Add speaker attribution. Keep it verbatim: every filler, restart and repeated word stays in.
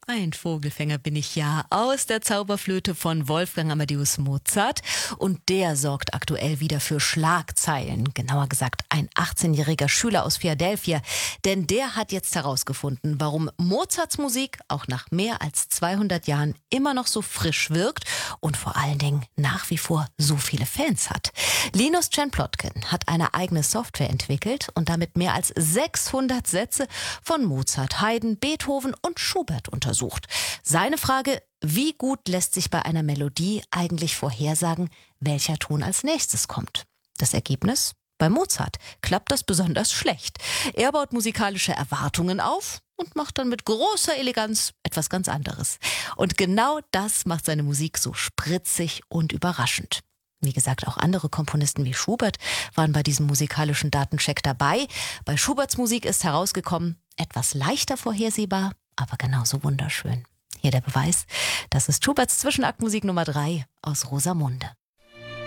Speaker 1: Ein Vogelfänger bin ich ja aus der Zauberflöte von Wolfgang Amadeus Mozart. Und der sorgt aktuell wieder für Schlagzeilen. Genauer gesagt ein achtzehnjähriger Schüler aus Philadelphia. Denn der hat jetzt herausgefunden, warum Mozarts Musik auch nach mehr als zweihundert Jahren immer noch so frisch wirkt und vor allen Dingen nach wie vor so viele Fans hat. Linus Chen-Plotkin hat eine eigene Software entwickelt und damit mehr als sechshundert Sätze von Mozart, Haydn, Beethoven und Schubert untersucht. Seine Frage: Wie gut lässt sich bei einer Melodie eigentlich vorhersagen, welcher Ton als nächstes kommt? Das Ergebnis? Bei Mozart klappt das besonders schlecht. Er baut musikalische Erwartungen auf und macht dann mit großer Eleganz etwas ganz anderes. Und genau das macht seine Musik so spritzig und überraschend. Wie gesagt, auch andere Komponisten wie Schubert waren bei diesem musikalischen Datencheck dabei. Bei Schuberts Musik ist herausgekommen, etwas leichter vorhersehbar, aber genauso wunderschön. Hier der Beweis, das ist Schuberts Zwischenaktmusik Nummer drei aus Rosamunde.